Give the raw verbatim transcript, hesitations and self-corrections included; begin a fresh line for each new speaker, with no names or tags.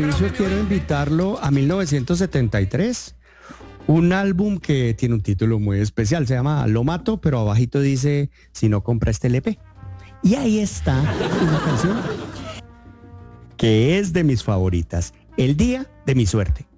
Mauricio, quiero invitarlo a mil novecientos setenta y tres, un álbum que tiene un título muy especial, se llama Lo Mato, pero abajito dice, si no compra este L P. Y ahí está una canción que es de mis favoritas, El Día de mi Suerte.